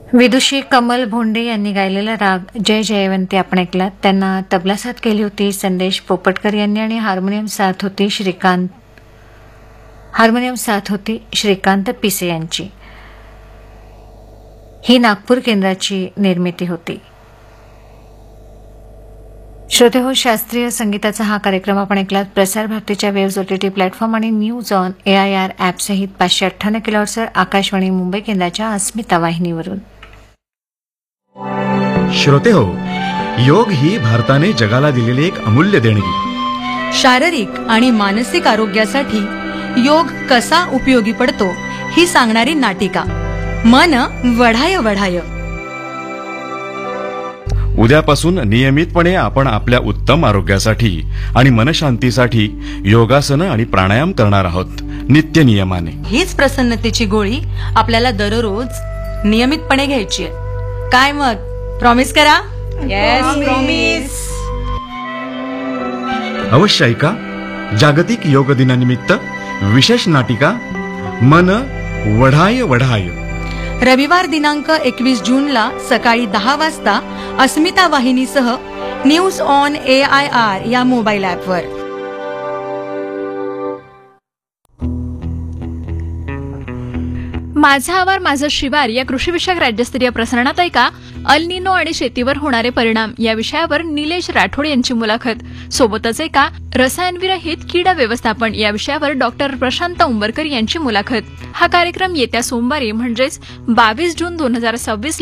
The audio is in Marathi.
विदुषी कमल भोंडे यांनी गायलेला राग जय जयवंती आपण ऐकलात. त्यांना तबला साथ केली होती संदेश पोपटकर यांनी आणि हार्मोनियम साथ होती श्रीकांत पिसे यांची. ही नागपूर केंद्राची निर्मिती होती. श्रोते हो, शास्त्रीय संगीताचा हा कार्यक्रम आपण ऐकलात प्रसार भारतीच्या वेव्हज OTT प्लॅटफॉर्म आणि न्यूज ऑन AIR ॲप सहित 558 किलोहर्ट्झवर आकाशवाणी मुंबई केंद्राच्या अस्मिता वाहिनीवरून. श्रोते हो, योग ही भारताने जगाला दिलेली एक अमूल्य देणगी. शारीरिक आणि मानसिक आरोग्यासाठी योग कसा उपयोगी पडतो ही सांगणारी नाटिका मन वढाय वढाय. उद्यापासून नियमितपणे आपण आपल्या उत्तम आरोग्यासाठी आणि मनशांतीसाठी योगासनं आणि प्राणायाम करणार आहोत नित्य नियमाने. हीच प्रसन्नतेची गोळी आपल्याला दररोज नियमितपणे घ्यायची आहे. काय मग, प्रॉमिस करा? Yes, promise. अवश्य ऐका जागतिक योग दिनानिमित्त विशेष नाटिका मन वढाय वढाय. रविवार दिनांक 21 जूनला सकाळी 10 वाजता अस्मिता वाहिनीसह न्यूज ऑन AIR या मोबाईल ॲपवर. माझा आवार माझं शिवार या कृषीविषयक राज्यस्तरीय प्रसारणात ऐका अल निनो आणि शेतीवर होणारे परिणाम या विषयावर निलेश राठोड यांची मुलाखत. सोबतच ऐका रसायनविरहित कीड व्यवस्थापन या विषयावर डॉक्टर प्रशांत उंबरकर यांची मुलाखत. हा कार्यक्रम येत्या सोमवारी म्हणजेच 22 जून 2026